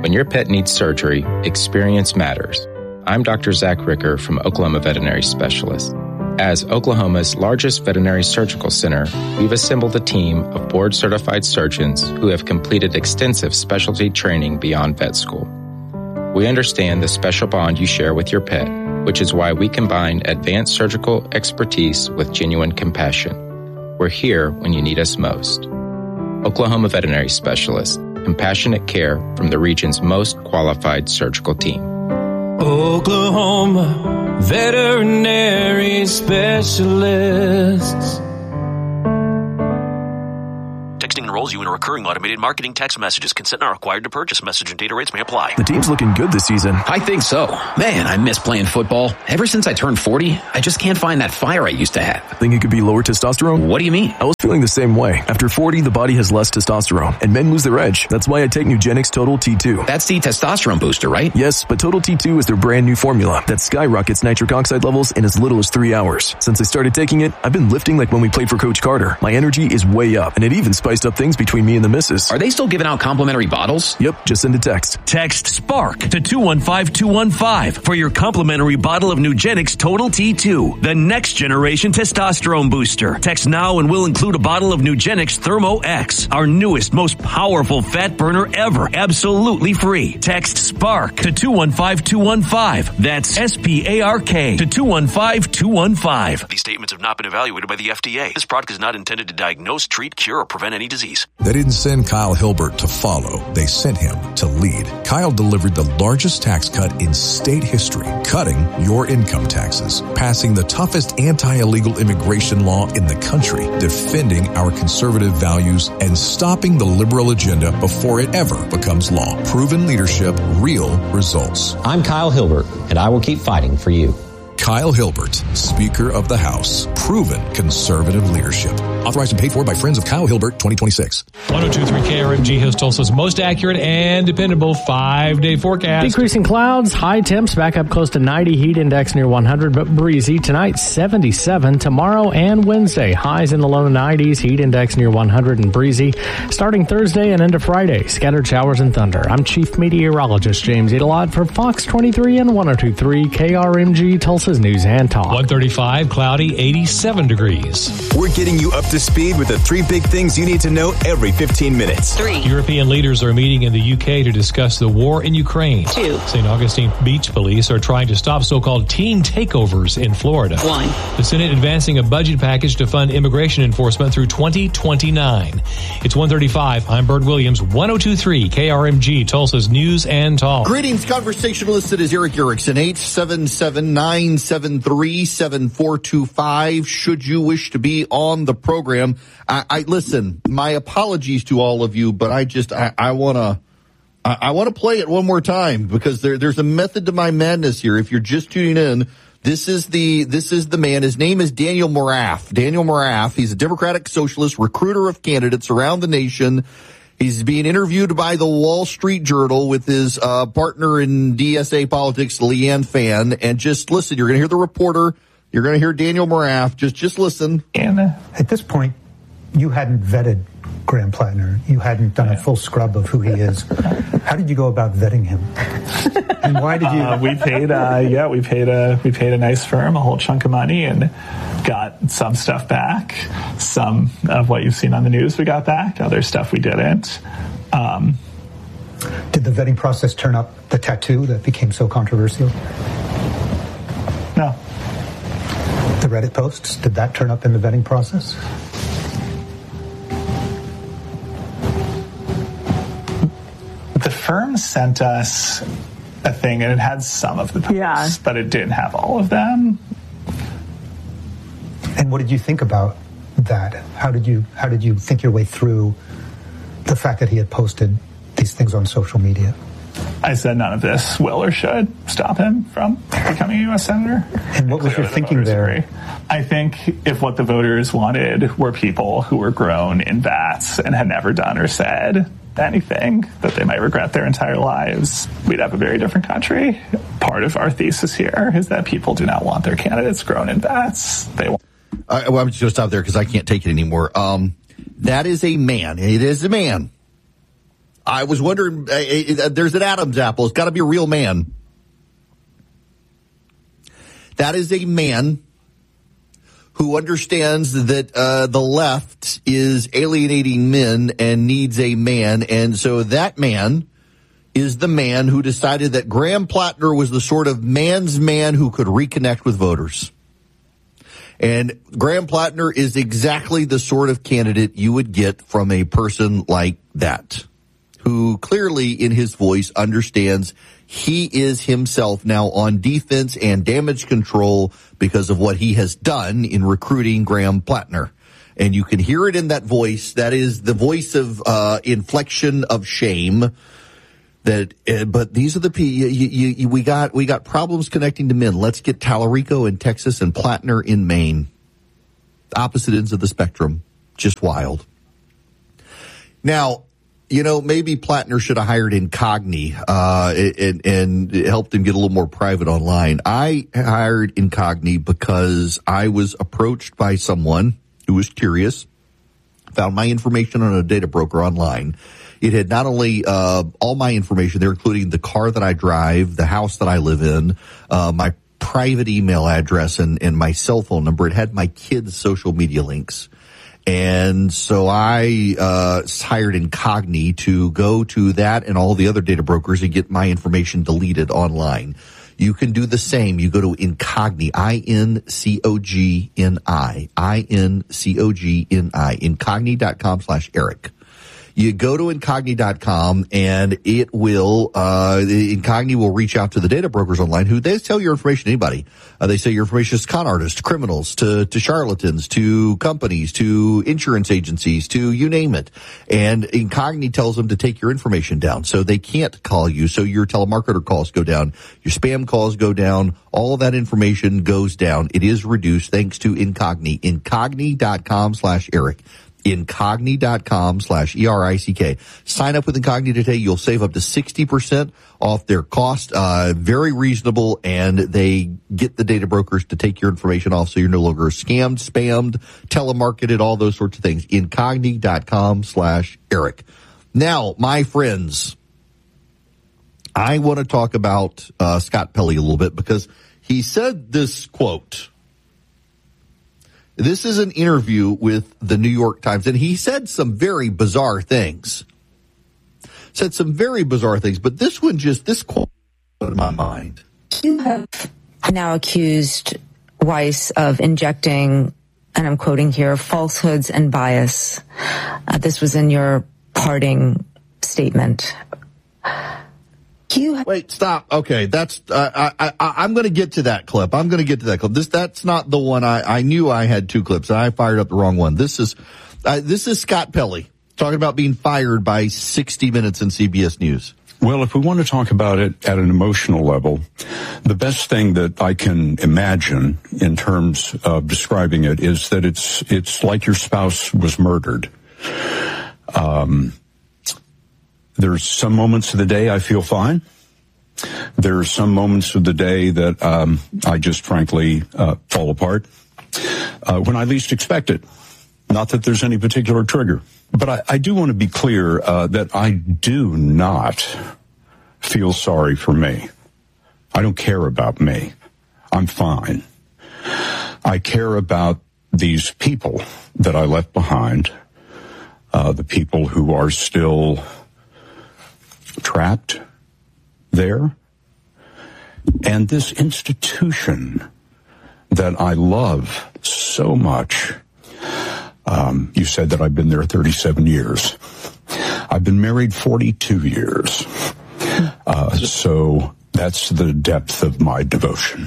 When your pet needs surgery, experience matters. I'm Dr. Zach Ricker from Oklahoma Veterinary Specialists. As Oklahoma's largest veterinary surgical center, we've assembled a team of board-certified surgeons who have completed extensive specialty training beyond vet school. We understand the special bond you share with your pet, which is why we combine advanced surgical expertise with genuine compassion. We're here when you need us most. Oklahoma Veterinary Specialists, compassionate care from the region's most qualified surgical team. Oklahoma Veterinary Specialists. Texting enrolls you in a recurring automated marketing text messages. Consent not required to purchase. Message and data rates may apply. The team's looking good this season. I think so. Man, I miss playing football. Ever since I turned 40, I just can't find that fire I used to have. Think it could be lower testosterone? What do you mean? I was feeling the same way. After 40, the body has less testosterone, and men lose their edge. That's why I take Nugenix Total T2. That's the testosterone booster, right? Yes, but Total T2 is their brand new formula that skyrockets nitric oxide levels in as little as 3 hours. Since I started taking it, I've been lifting like when we played for Coach Carter. My energy is way up, and it even spiced up things between me and the missus. Are they still giving out complimentary bottles? Yep, just send a text. Text SPARK to 215215 for your complimentary bottle of Nugenix Total T2, the next generation testosterone booster. Text now and we'll include a bottle of Nugenix Thermo X, our newest, most powerful fat burner ever, absolutely free. Text SPARK to 215215. That's SPARK to 215215. These statements have not been evaluated by the FDA. This product is not intended to diagnose, treat, cure, or prevent any disease. They didn't send Kyle Hilbert to follow. They sent him to lead. Kyle delivered the largest tax cut in state history, cutting your income taxes, passing the toughest anti-illegal immigration law in the country, defending our conservative values, and stopping the liberal agenda before it ever becomes law. Proven leadership, real results. I'm Kyle Hilbert, and I will keep fighting for you. Kyle Hilbert, Speaker of the House. Proven conservative leadership. Authorized and paid for by Friends of Kyle Hilbert, 2026. 102.3 KRMG has Tulsa's most accurate and dependable 5-day forecast. Decreasing clouds, high temps back up close to 90, heat index near 100, but breezy. Tonight, 77. Tomorrow and Wednesday, highs in the low 90s, heat index near 100 and breezy. Starting Thursday and into Friday, scattered showers and thunder. I'm Chief Meteorologist James Edelot for Fox 23 and 102.3 KRMG Tulsa's News and Talk. 135, cloudy, 87 degrees. We're getting you up to speed with the 3 big things you need to know every 15 minutes. 3. European leaders are meeting in the UK to discuss the war in Ukraine. 2. St. Augustine Beach Police are trying to stop so-called teen takeovers in Florida. 1. The Senate advancing a budget package to fund immigration enforcement through 2029. It's 1:35. I'm Bert Williams, 102.3 KRMG, Tulsa's News and Talk. Greetings, conversationalist. It is Eric Erickson, 877-973-7425. Should you wish to be on the program, I listen, my apologies to all of you, but I want to play it one more time because there's a method to my madness here. If you're just tuning in, this is the man. His name is Daniel Moraff. Daniel Moraff. He's a Democratic Socialist recruiter of candidates around the nation. He's being interviewed by the Wall Street Journal with his partner in DSA politics, Leanne Fan. And just listen, you're going to hear the reporter. You're going to hear Daniel Moraff. Just listen. Anna, at this point, you hadn't vetted Graham Plattner. You hadn't done a full scrub of who he is. How did you go about vetting him? And why did you? We paid a nice firm a whole chunk of money and got some stuff back. Some of what you've seen on the news we got back. Other stuff we didn't. Did the vetting process turn up the tattoo that became so controversial? No. The Reddit posts, did that turn up in the vetting process? The firm sent us a thing, and it had some of the posts, but it didn't have all of them. And what did you think about that? How did you think your way through the fact that he had posted these things on social media? I said none of this will or should stop him from becoming a U.S. Senator. And what was your thinking there? I think if what the voters wanted were people who were grown in vats and had never done or said anything that they might regret their entire lives, we'd have a very different country. Part of our thesis here is that people do not want their candidates grown in vats. They want. I'm just going to stop there because I can't take it anymore. That is a man. It is a man I was wondering, there's an Adam's apple. It's got to be a real man. That is a man who understands that the left is alienating men and needs a man. And so that man is the man who decided that Graham Plattner was the sort of man's man who could reconnect with voters. And Graham Plattner is exactly the sort of candidate you would get from a person like that, who clearly in his voice understands he is himself now on defense and damage control because of what he has done in recruiting Graham Plattner. And you can hear it in that voice. That is the voice of inflection of shame. But these are the we got problems connecting to men. Let's get Tallarico in Texas and Plattner in Maine. Opposite ends of the spectrum. Just wild. Now, maybe Plattner should have hired Incogni and helped him get a little more private online. I hired Incogni because I was approached by someone who was curious, found my information on a data broker online. It had not only all my information there, including the car that I drive, the house that I live in, my private email address and my cell phone number. It had my kids' social media links. And so I hired Incogni to go to that and all the other data brokers and get my information deleted online. You can do the same. You go to Incogni, Incogni, Incogni.com/Eric. You go to Incogni.com and it will, Incogni will reach out to the data brokers online who they sell your information to anybody. They sell your information to con artists, to criminals, to charlatans, to companies, to insurance agencies, to you name it. And Incogni tells them to take your information down. So they can't call you. So your telemarketer calls go down. Your spam calls go down. All of that information goes down. It is reduced thanks to Incogni. Incogni.com/Eric. Incogni.com/ERICK. Sign up with Incogni today. You'll save up to 60% off their cost. Very reasonable, and they get the data brokers to take your information off so you're no longer scammed, spammed, telemarketed, all those sorts of things. Incogni.com/Eric. Now, my friends, I want to talk about Scott Pelley a little bit because he said this quote. This is an interview with the New York Times, and he said some very bizarre things. But this quote in my mind. You have now accused Weiss of injecting, and I'm quoting here, falsehoods and bias. This was in your parting statement. Wait, stop. Okay, that's I'm going to get to that clip. That's not the one. I knew I had two clips, and I fired up the wrong one. This is Scott Pelley talking about being fired by 60 Minutes and CBS News. Well, if we want to talk about it at an emotional level, the best thing that I can imagine in terms of describing it is that it's like your spouse was murdered. There's some moments of the day I feel fine. There are some moments of the day that I just frankly fall apart when I least expect it. Not that there's any particular trigger. But I do want to be clear that I do not feel sorry for me. I don't care about me. I'm fine. I care about these people that I left behind, the people who are still trapped there, and this institution that I love so much. You said that I've been there 37 years. I've been married 42 years. So that's the depth of my devotion.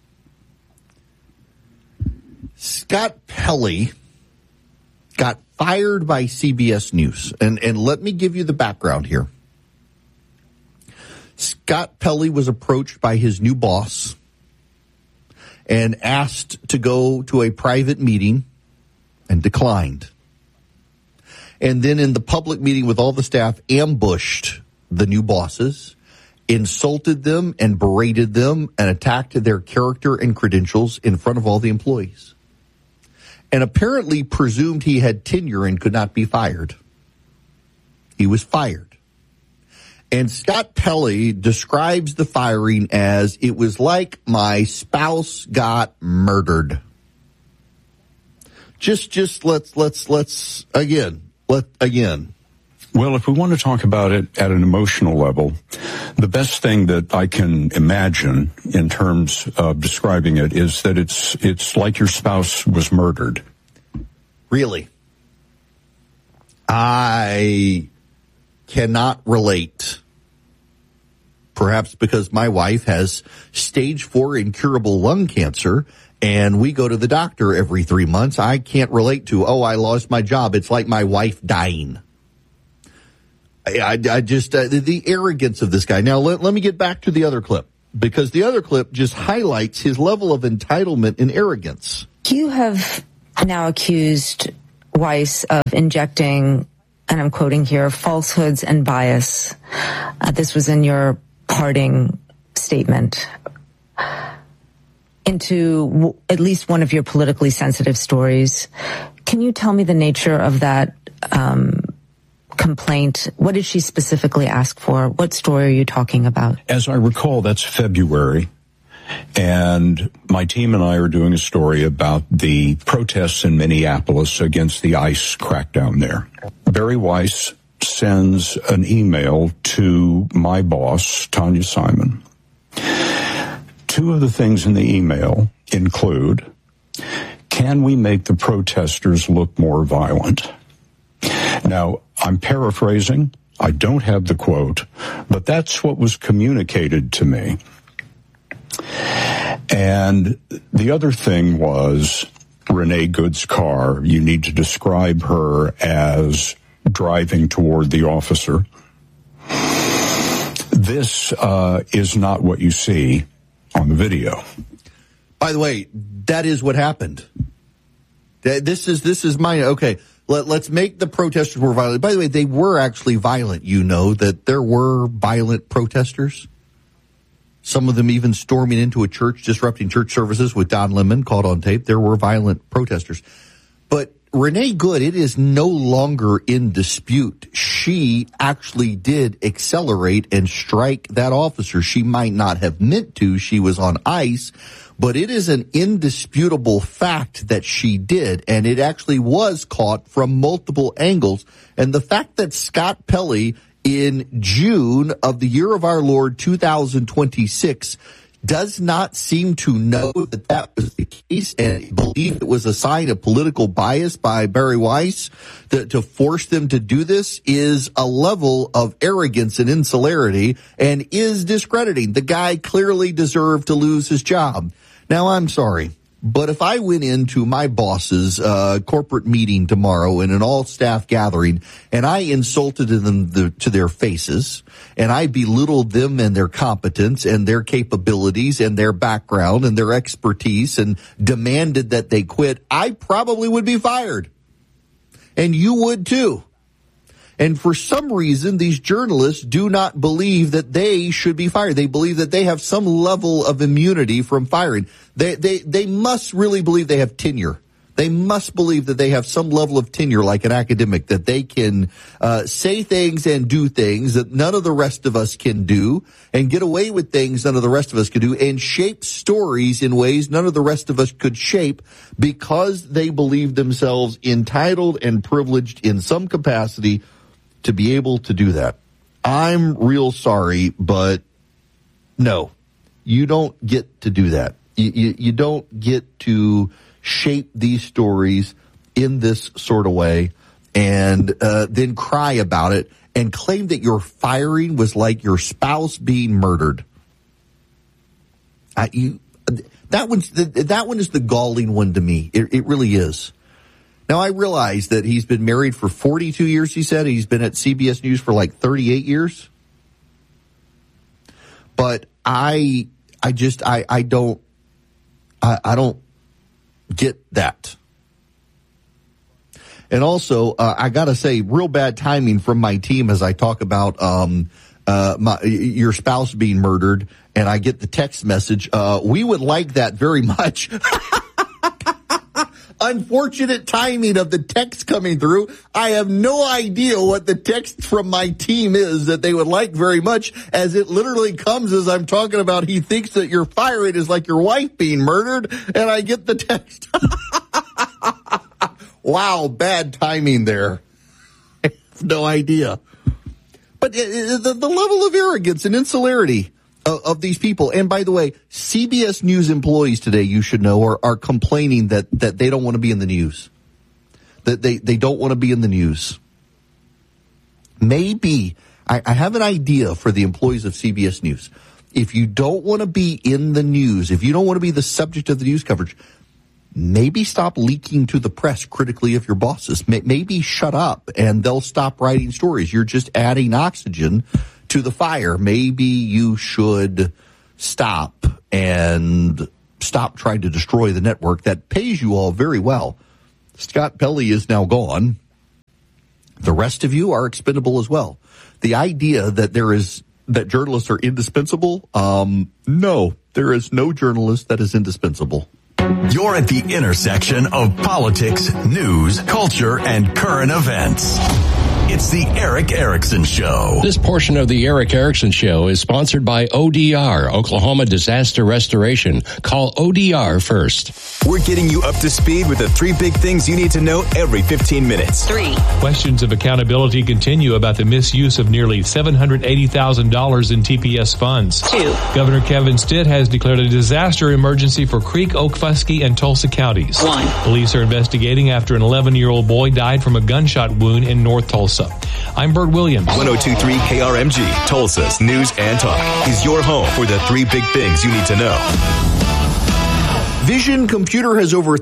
Scott Pelley got fired by CBS News. And let me give you the background here. Scott Pelley was approached by his new boss and asked to go to a private meeting and declined. And then in the public meeting with all the staff, ambushed the new bosses, insulted them and berated them and attacked their character and credentials in front of all the employees. And apparently presumed he had tenure and could not be fired. He was fired. And Scott Pelley describes the firing as, it was like my spouse got murdered. Let's again. Well, if we want to talk about it at an emotional level, the best thing that I can imagine in terms of describing it is that it's like your spouse was murdered. Really? I cannot relate. Perhaps because my wife has stage 4 incurable lung cancer, and we go to the doctor every 3 months. I can't relate to, I lost my job. It's like my wife dying. I just, the arrogance of this guy. Now, let me get back to the other clip, because the other clip just highlights his level of entitlement and arrogance. You have now accused Weiss of injecting, and I'm quoting here, falsehoods and bias. This was in your parting statement, into at least one of your politically sensitive stories. Can you tell me the nature of that complaint? What did she specifically ask for? What story are you talking about? As I recall, that's February. And my team and I are doing a story about the protests in Minneapolis against the ICE crackdown there. Bari Weiss sends an email to my boss, Tanya Simon. Two of the things in the email include, can we make the protesters look more violent? Now, I'm paraphrasing. I don't have the quote, but that's what was communicated to me. And the other thing was Renee Good's car. You need to describe her as driving toward the officer. This is not what you see on the video. By the way, that is what happened. This is my, okay, let's make the protesters more violent. By the way, they were actually violent. You know that there were violent protesters. Some of them even storming into a church, disrupting church services with Don Lemon caught on tape. There were violent protesters. But Renee Good, it is no longer in dispute. She actually did accelerate and strike that officer. She might not have meant to. She was on ice. But it is an indisputable fact that she did, and it actually was caught from multiple angles. And the fact that Scott Pelley in June of the year of our Lord 2026 does not seem to know that was the case and believe it was a sign of political bias by Bari Weiss to force them to do this is a level of arrogance and insularity and is discrediting. The guy clearly deserved to lose his job. Now, I'm sorry, but if I went into my boss's corporate meeting tomorrow in an all-staff gathering and I insulted them to their faces and I belittled them and their competence and their capabilities and their background and their expertise and demanded that they quit, I probably would be fired. And you would too. And for some reason, these journalists do not believe that they should be fired. They believe that they have some level of immunity from firing. They must really believe they have tenure. They must believe that they have some level of tenure like an academic, that they can say things and do things that none of the rest of us can do and get away with things none of the rest of us could do and shape stories in ways none of the rest of us could shape because they believe themselves entitled and privileged in some capacity to be able to do that. I'm real sorry, but no, you don't get to do that. You don't get to shape these stories in this sort of way and then cry about it and claim that your firing was like your spouse being murdered. That one is the galling one to me. It really is. Now, I realize that he's been married for 42 years, he said. He's been at CBS News for like 38 years. But I don't get that. And also, I got to say, real bad timing from my team as I talk about your spouse being murdered, and I get the text message, we would like that very much. unfortunate timing of the text coming through. I have no idea what the text from my team is that they would like very much, as it literally comes as I'm talking about he thinks that your fire rate is like your wife being murdered, and I get the text. Wow, bad timing there. I have no idea. But the level of arrogance and insularity of these people. And by the way, CBS News employees today, you should know, are complaining that they don't want to be in the news. That they don't want to be in the news. Maybe, I have an idea for the employees of CBS News. If you don't want to be in the news, if you don't want to be the subject of the news coverage, maybe stop leaking to the press critically of your bosses. Maybe shut up and they'll stop writing stories. You're just adding oxygen to the fire. Maybe you should stop trying to destroy the network that pays you all very well. Scott Pelley is now gone. The rest of you are expendable as well. The idea that that journalists are indispensable, no, there is no journalist that is indispensable. You're at the intersection of politics, news, culture, and current events. It's the Erick Erickson Show. This portion of the Erick Erickson Show is sponsored by ODR, Oklahoma Disaster Restoration. Call ODR first. We're getting you up to speed with the 3 big things you need to know every 15 minutes. 3. Questions of accountability continue about the misuse of nearly $780,000 in TPS funds. 2. Governor Kevin Stitt has declared a disaster emergency for Creek, Okfuskee, and Tulsa counties. 1. Police are investigating after an 11-year-old boy died from a gunshot wound in North Tulsa. I'm Bert Williams. 102.3 KRMG, Tulsa's News and Talk, is your home for the 3 big things you need to know. Vision Computer has over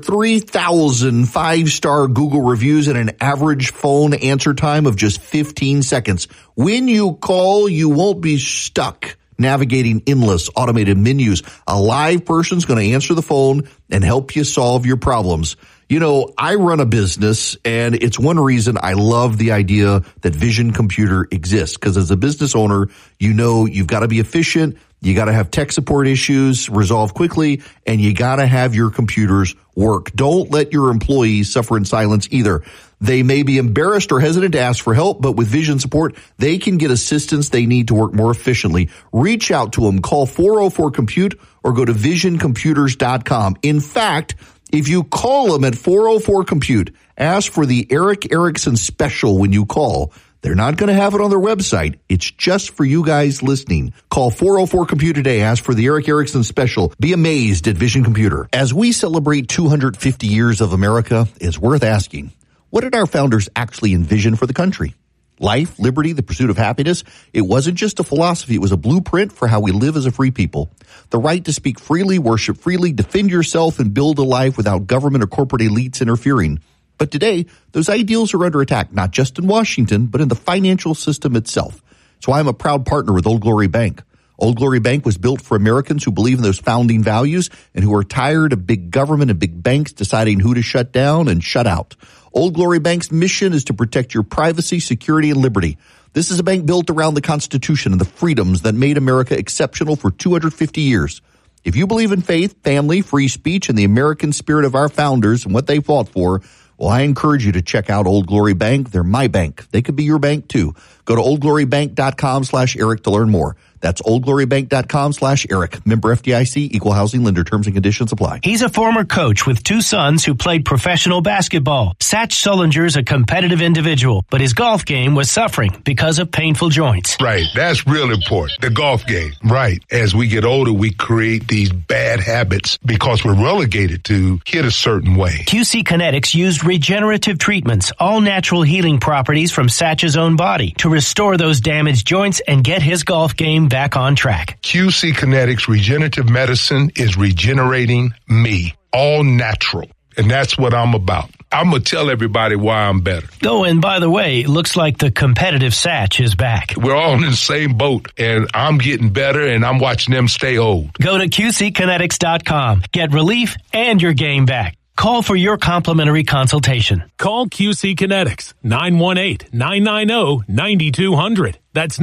3,000 5-star Google reviews and an average phone answer time of just 15 seconds. When you call, you won't be stuck navigating endless automated menus. A live person's going to answer the phone and help you solve your problems. You know, I run a business, and it's one reason I love the idea that Vision Computer exists. Because as a business owner, you know you've got to be efficient, you got to have tech support issues resolved quickly, and you got to have your computers work. Don't let your employees suffer in silence either. They may be embarrassed or hesitant to ask for help, but with Vision support, they can get assistance they need to work more efficiently. Reach out to them. Call 404-COMPUTE or go to visioncomputers.com. In fact, if you call them at 404-COMPUTE, ask for the Erick Erickson special when you call. They're not going to have it on their website. It's just for you guys listening. Call 404-COMPUTE today. Ask for the Erick Erickson special. Be amazed at Vision Computer. As we celebrate 250 years of America, it's worth asking, what did our founders actually envision for the country? Life, liberty, the pursuit of happiness. It wasn't just a philosophy. It was a blueprint for how we live as a free people. The right to speak freely, worship freely, defend yourself, and build a life without government or corporate elites interfering. But today, those ideals are under attack, not just in Washington, but in the financial system itself. So I'm a proud partner with Old Glory Bank. Old Glory Bank was built for Americans who believe in those founding values and who are tired of big government and big banks deciding who to shut down and shut out. Old Glory Bank's mission is to protect your privacy, security, and liberty. This is a bank built around the Constitution and the freedoms that made America exceptional for 250 years. If you believe in faith, family, free speech, and the American spirit of our founders and what they fought for, well, I encourage you to check out Old Glory Bank. They're my bank. They could be your bank too. Go to oldglorybank.com/Eric to learn more. That's oldglorybank.com/Eric. Member FDIC, equal housing lender. Terms and conditions apply. He's a former coach with 2 sons who played professional basketball. Satch Sullinger's a competitive individual, but his golf game was suffering because of painful joints. Right. That's real important. The golf game. Right. As we get older, we create these bad habits because we're relegated to hit a certain way. QC Kinetics used regenerative treatments, all natural healing properties from Satch's own body to restore those damaged joints and get his golf game back on track. QC Kinetics Regenerative Medicine is regenerating me, all natural. And that's what I'm about. I'm going to tell everybody why I'm better. Oh, and by the way, it looks like the competitive Satch is back. We're all in the same boat, and I'm getting better, and I'm watching them stay old. Go to QCKinetics.com. Get relief and your game back. Call for your complimentary consultation. Call QC Kinetics, 918-990-9200. That's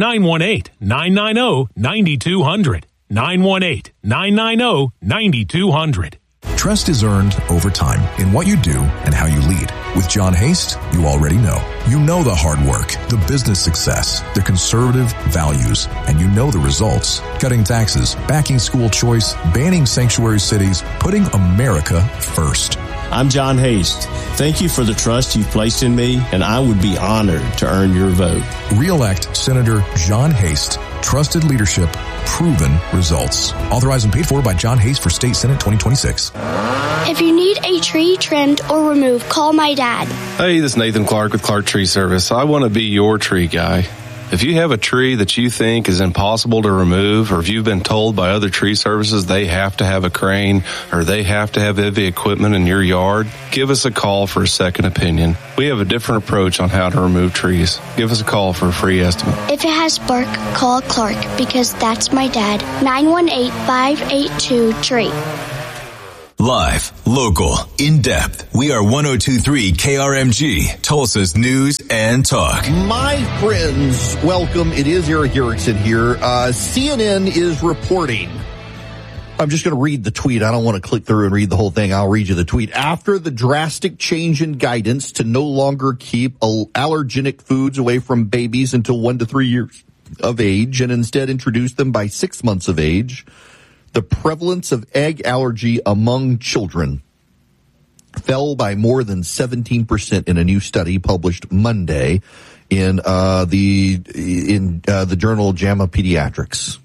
918-990-9200. 918-990-9200. Trust is earned over time in what you do and how you lead. With John Haste, you already know. You know the hard work, the business success, the conservative values, and you know the results. Cutting taxes, backing school choice, banning sanctuary cities, putting America first. I'm John Haste. Thank you for the trust you've placed in me, and I would be honored to earn your vote. Re-elect Senator John Haste. Trusted leadership, proven results. Authorized and paid for by John Haste for State Senate 2026. If you need a tree trimmed or removed, call my dad. Hey, this is Nathan Clark with Clark Tree Service. I want to be your tree guy. If you have a tree that you think is impossible to remove, or if you've been told by other tree services they have to have a crane or they have to have heavy equipment in your yard, give us a call for a second opinion. We have a different approach on how to remove trees. Give us a call for a free estimate. If it has bark, call Clark, because that's my dad. 918-582-TREE. Live, local, in-depth. We are 102.3 KRMG, Tulsa's News and Talk. My friends, welcome. It is Eric Erickson here. CNN is reporting. I'm just going to read the tweet. I don't want to click through and read the whole thing. I'll read you the tweet. After the drastic change in guidance to no longer keep allergenic foods away from babies until 1 to 3 years of age and instead introduce them by 6 months of age, the prevalence of egg allergy among children fell by more than 17% in a new study published Monday in the journal JAMA Pediatrics.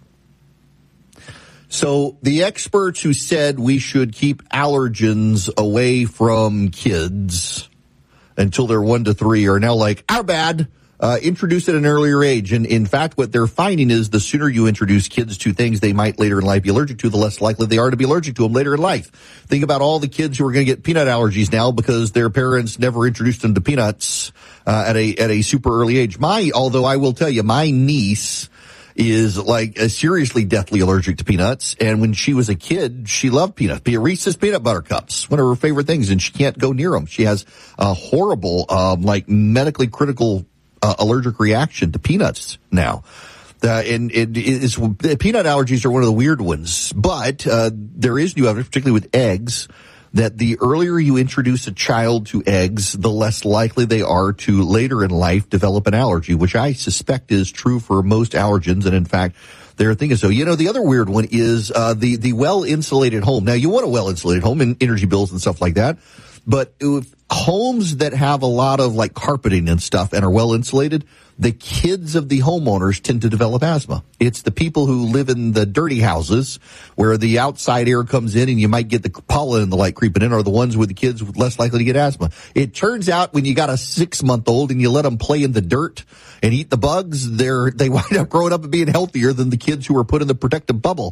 So the experts who said we should keep allergens away from kids until they're 1 to 3 are now like, our bad. Introduce at an earlier age. And in fact, what they're finding is the sooner you introduce kids to things they might later in life be allergic to, the less likely they are to be allergic to them later in life. Think about all the kids who are going to get peanut allergies now because their parents never introduced them to peanuts at a super early age. Although I will tell you, my niece is like seriously deathly allergic to peanuts. And when she was a kid, she loved peanuts. Reese's peanut butter cups, one of her favorite things, and she can't go near them. She has a horrible, medically critical allergic reaction to peanuts now. And peanut allergies are one of the weird ones, but there is new evidence, particularly with eggs, that the earlier you introduce a child to eggs, the less likely they are to later in life develop an allergy, which I suspect is true for most allergens. And in fact, their thing is so. The other weird one is the well-insulated home. Now, you want a well-insulated home and energy bills and stuff like that, but if homes that have a lot of like carpeting and stuff and are well insulated, the kids of the homeowners tend to develop asthma. It's the people who live in the dirty houses where the outside air comes in and you might get the pollen and the light creeping in are the ones with the kids less likely to get asthma. It turns out when you got a 6-month-old and you let them play in the dirt and eat the bugs, they wind up growing up and being healthier than the kids who are put in the protective bubble.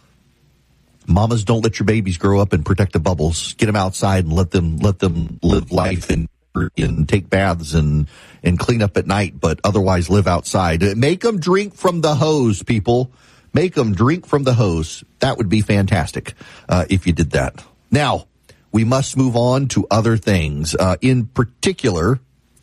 Mamas, don't let your babies grow up in protective bubbles. Get them outside and let them live life and take baths and clean up at night, but otherwise live outside. Make them drink from the hose, people. Make them drink from the hose. That would be fantastic if you did that. Now, we must move on to other things. In particular,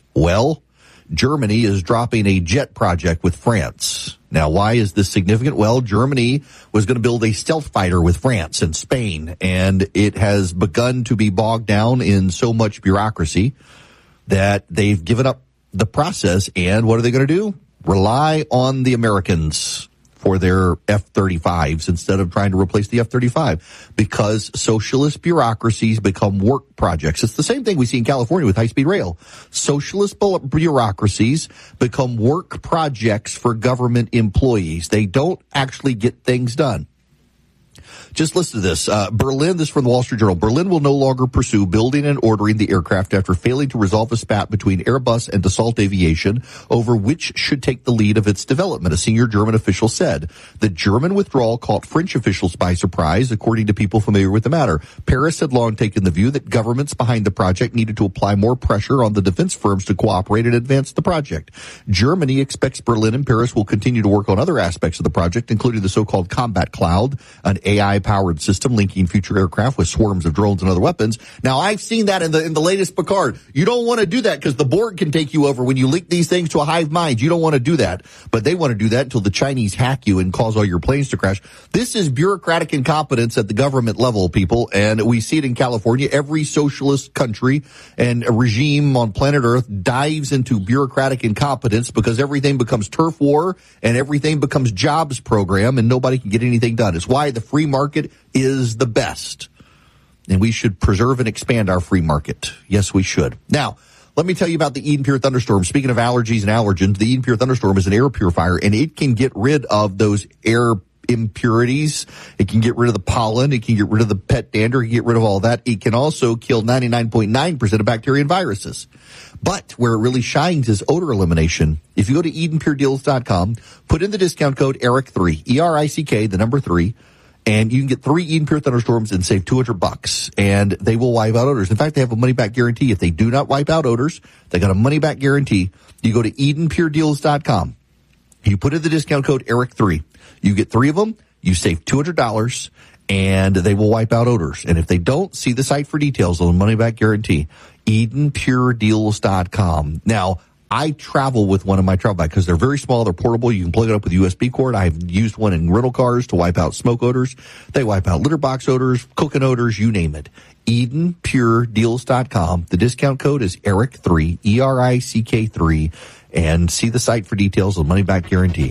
Germany is dropping a jet project with France. Now, why is this significant? Well, Germany was going to build a stealth fighter with France and Spain, and it has begun to be bogged down in so much bureaucracy that they've given up the process. And what are they going to do? Rely on the Americans for their F-35s instead of trying to replace the F-35 because socialist bureaucracies become work projects. It's the same thing we see in California with high-speed rail. Socialist bureaucracies become work projects for government employees. They don't actually get things done. Just listen to this. Berlin, this is from the Wall Street Journal. Berlin will no longer pursue building and ordering the aircraft after failing to resolve a spat between Airbus and Dassault Aviation over which should take the lead of its development, a senior German official said. The German withdrawal caught French officials by surprise, according to people familiar with the matter. Paris had long taken the view that governments behind the project needed to apply more pressure on the defense firms to cooperate and advance the project. Germany expects Berlin and Paris will continue to work on other aspects of the project, including the so-called Combat Cloud, an AI AI-powered system linking future aircraft with swarms of drones and other weapons. Now, I've seen that in the latest Picard. You don't want to do that because the Borg can take you over when you link these things to a hive mind. You don't want to do that. But they want to do that until the Chinese hack you and cause all your planes to crash. This is bureaucratic incompetence at the government level, people, and we see it in California. Every socialist country and a regime on planet Earth dives into bureaucratic incompetence because everything becomes turf war and everything becomes jobs program and nobody can get anything done. It's why the free market is the best. And we should preserve and expand our free market. Yes, we should. Now, let me tell you about the Eden Pure Thunderstorm. Speaking of allergies and allergens, the Eden Pure Thunderstorm is an air purifier, and it can get rid of those air impurities. It can get rid of the pollen. It can get rid of the pet dander. It can get rid of all that. It can also kill 99.9% of bacteria and viruses. But where it really shines is odor elimination. If you go to EdenPureDeals.com, put in the discount code ERIC3, E-R-I-C-K, the number 3, and you can get 3 Eden Pure Thunderstorms and save $200, and they will wipe out odors. In fact, they have a money-back guarantee. If they do not wipe out odors, they got a money-back guarantee. You go to EdenPureDeals.com. You put in the discount code ERIC3. You get 3 of them. You save $200, and they will wipe out odors. And if they don't, see the site for details on the money-back guarantee. EdenPureDeals.com. Now, I travel with one of my travel bags because they're very small. They're portable. You can plug it up with a USB cord. I've used one in rental cars to wipe out smoke odors. They wipe out litter box odors, cooking odors, you name it. EdenPureDeals.com. The discount code is ERIC3, E-R-I-C-K 3, and see the site for details on money back guarantee.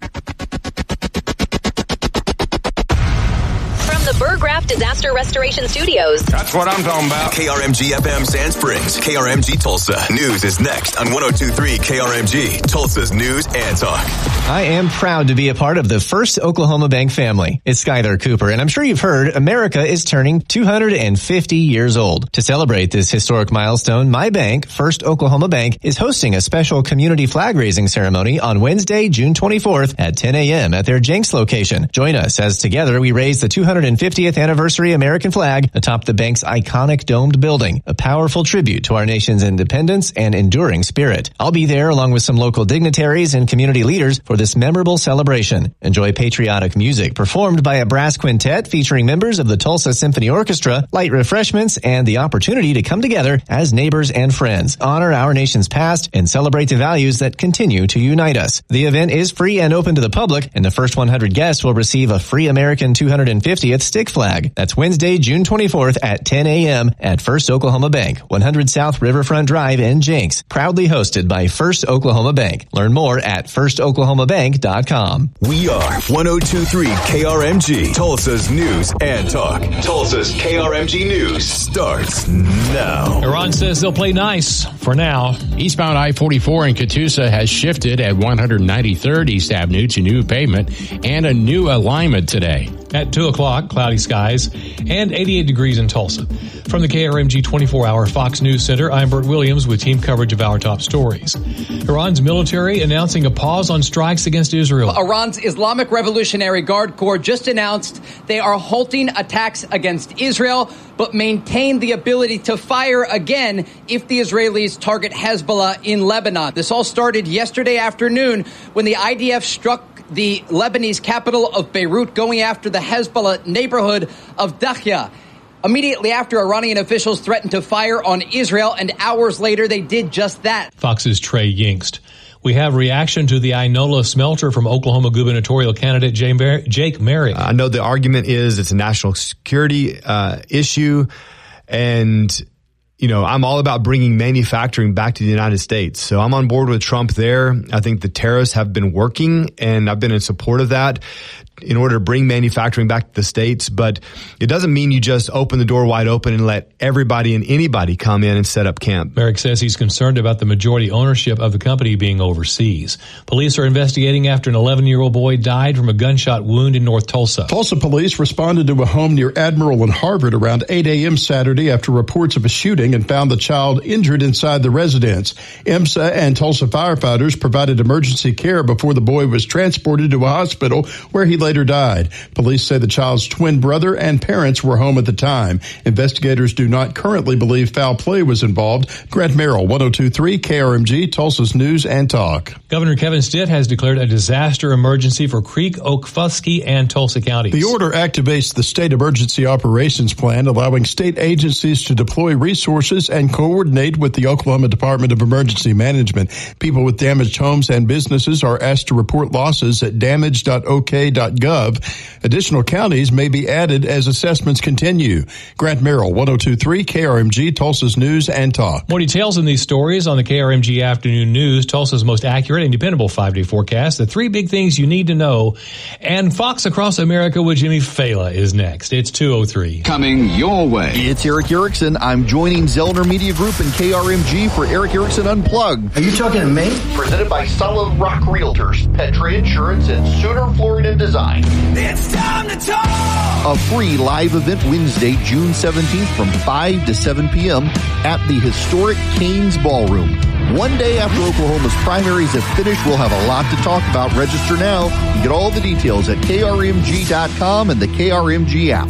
The Burgraff Disaster Restoration Studios. That's what I'm talking about. KRMG FM Sand Springs, KRMG Tulsa. News is next on 102.3 KRMG, Tulsa's News and Talk. I am proud to be a part of the First Oklahoma Bank family. It's Skylar Cooper, and I'm sure you've heard America is turning 250 years old. To celebrate this historic milestone, my bank, First Oklahoma Bank, is hosting a special community flag raising ceremony on Wednesday, June 24th at 10 a.m. at their Jenks location. Join us as together we raise the 250th anniversary American flag atop the bank's iconic domed building, a powerful tribute to our nation's independence and enduring spirit. I'll be there along with some local dignitaries and community leaders for this memorable celebration. Enjoy patriotic music performed by a brass quintet featuring members of the Tulsa Symphony Orchestra, light refreshments, and the opportunity to come together as neighbors and friends, honor our nation's past, and celebrate the values that continue to unite us. The event is free and open to the public, and the first 100 guests will receive a free American 250th stick flag. That's Wednesday, June 24th at 10 a.m. at First Oklahoma Bank, 100 South Riverfront Drive in Jenks. Proudly hosted by First Oklahoma Bank. Learn more at firstoklahomabank.com. We are 102.3 KRMG, Tulsa's News and Talk. Tulsa's KRMG News starts now. Iran says they'll play nice for now. Eastbound I-44 in Catoosa has shifted at 193rd East Avenue to new pavement and a new alignment today. At 2 o'clock, cloudy skies and 88 degrees in Tulsa. From the KRMG 24-hour Fox News Center, I'm Bert Williams with team coverage of our top stories. Iran's military announcing a pause on strikes against Israel. Iran's Islamic Revolutionary Guard Corps just announced they are halting attacks against Israel, but maintain the ability to fire again if the Israelis target Hezbollah in Lebanon. This all started yesterday afternoon when the IDF struck the Lebanese capital of Beirut, going after the Hezbollah neighborhood of Dakhya. Immediately after, Iranian officials threatened to fire on Israel, and hours later, they did just that. Fox's Trey Yingst. We have reaction to the Inola smelter from Oklahoma gubernatorial candidate Jake Merrick. I know the argument is it's a national security issue, and you know, I'm all about bringing manufacturing back to the United States. So I'm on board with Trump there. I think the tariffs have been working, and I've been in support of that in order to bring manufacturing back to the States. But it doesn't mean you just open the door wide open and let everybody and anybody come in and set up camp. Merrick says he's concerned about the majority ownership of the company being overseas. Police are investigating after an 11-year-old boy died from a gunshot wound in North Tulsa. Tulsa police responded to a home near Admiral and Harvard around 8 a.m. Saturday after reports of a shooting and found the child injured inside the residence. IMSA and Tulsa firefighters provided emergency care before the boy was transported to a hospital where he later died. Police say the child's twin brother and parents were home at the time. Investigators do not currently believe foul play was involved. Grant Merrill, 102.3 KRMG, Tulsa's News and Talk. Governor Kevin Stitt has declared a disaster emergency for Creek, Okfuskee, and Tulsa counties. The order activates the State Emergency Operations Plan, allowing state agencies to deploy resources and coordinate with the Oklahoma Department of Emergency Management. People with damaged homes and businesses are asked to report losses at damage.ok.gov. Additional counties may be added as assessments continue. Grant Merrill, 102.3 KRMG, Tulsa's News and Talk. More details in these stories on the KRMG Afternoon News, Tulsa's most accurate and dependable 5-day forecast, the 3 big things you need to know, and Fox Across America with Jimmy Fela is next. It's 2:03. Coming your way. It's Eric Erickson. I'm joining Zellner Media Group and KRMG for Eric Erickson Unplugged. Are you talking to me? Presented by Solid Rock Realtors, Petri Insurance, and Sooner Florida Design. It's time to talk! A free live event Wednesday, June 17th from 5 to 7 p.m. at the historic Cain's Ballroom. One day after Oklahoma's primaries have finished, we'll have a lot to talk about. Register now and get all the details at krmg.com and the KRMG app.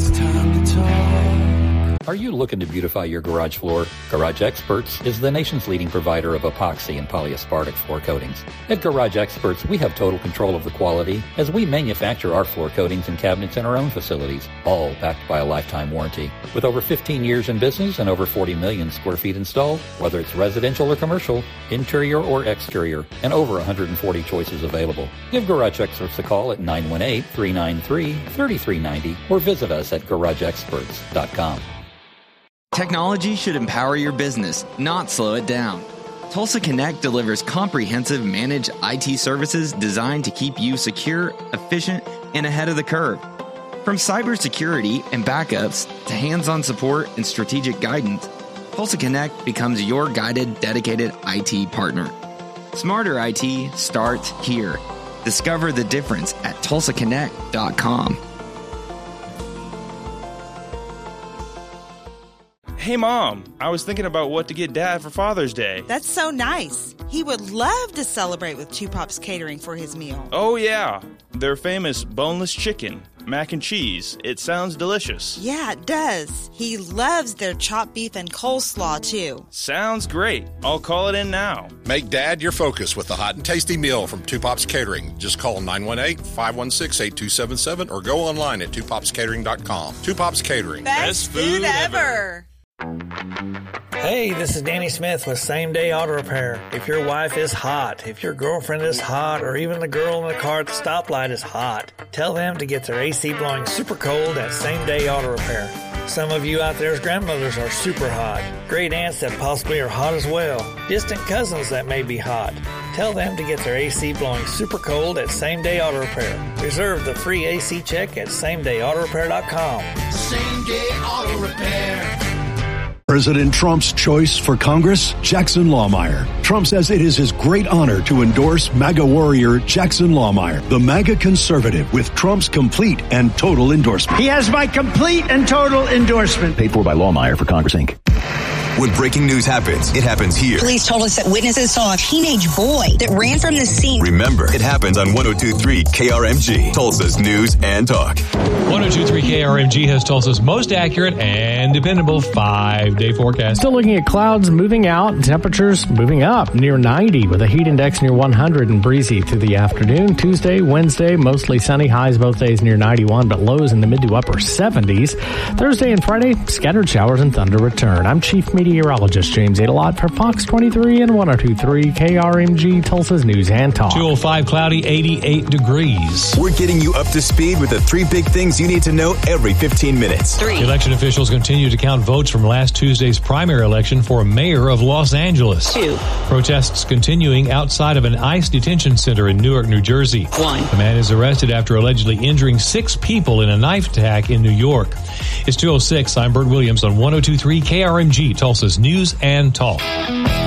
Are you looking to beautify your garage floor? Garage Experts is the nation's leading provider of epoxy and polyaspartic floor coatings. At Garage Experts, we have total control of the quality as we manufacture our floor coatings and cabinets in our own facilities, all backed by a lifetime warranty. With over 15 years in business and over 40 million square feet installed, whether it's residential or commercial, interior or exterior, and over 140 choices available. Give Garage Experts a call at 918-393-3390 or visit us at garageexperts.com. Technology should empower your business, not slow it down. Tulsa Connect delivers comprehensive managed IT services designed to keep you secure, efficient, and ahead of the curve. From cybersecurity and backups to hands-on support and strategic guidance, Tulsa Connect becomes your guided, dedicated IT partner. Smarter IT starts here. Discover the difference at TulsaConnect.com. Hey, Mom, I was thinking about what to get Dad for Father's Day. That's so nice. He would love to celebrate with Two Pops Catering for his meal. Oh, yeah. Their famous boneless chicken, mac and cheese. It sounds delicious. Yeah, it does. He loves their chopped beef and coleslaw, too. Sounds great. I'll call it in now. Make Dad your focus with the hot and tasty meal from Two Pops Catering. Just call 918-516-8277 or go online at twopopscatering.com. Two Pops Catering. Best food ever. Hey, this is Danny Smith with Same Day Auto Repair. If your wife is hot, if your girlfriend is hot, or even the girl in the car at the stoplight is hot, tell them to get their AC blowing super cold at Same Day Auto Repair. Some of you out there's grandmothers are super hot. Great aunts that possibly are hot as well. Distant cousins that may be hot. Tell them to get their AC blowing super cold at Same Day Auto Repair. Reserve the free AC check at SameDayAutoRepair.com. Same Day Auto Repair. President Trump's choice for Congress, Jackson Lahmeyer. Trump says it is his great honor to endorse MAGA warrior Jackson Lahmeyer, the MAGA conservative with Trump's complete and total endorsement. He has my complete and total endorsement. Paid for by Lahmeyer for Congress, Inc. When breaking news happens, it happens here. Police told us that witnesses saw a teenage boy that ran from the scene. Remember, it happens on 102.3 KRMG, Tulsa's News and Talk. 102.3 KRMG has Tulsa's most accurate and dependable 5-day forecast. Still looking at clouds moving out, temperatures moving up near 90 with a heat index near 100 and breezy through the afternoon. Tuesday, Wednesday, mostly sunny, highs both days near 91, but lows in the mid to upper 70s. Thursday and Friday, scattered showers and thunder return. I'm Chief Meteorologist James Adelot for Fox 23 and 102.3 KRMG, Tulsa's News and Talk. 205 cloudy, 88 degrees. We're getting you up to speed with the 3 big things you need to know every 15 minutes. 3. Election officials continue to count votes from last Tuesday's primary election for mayor of Los Angeles. 2. Protests continuing outside of an ICE detention center in Newark, New Jersey. 1. The man is arrested after allegedly injuring 6 people in a knife attack in New York. It's 2:06. I'm Bert Williams on 102.3 KRMG, Tulsa's News and Talk.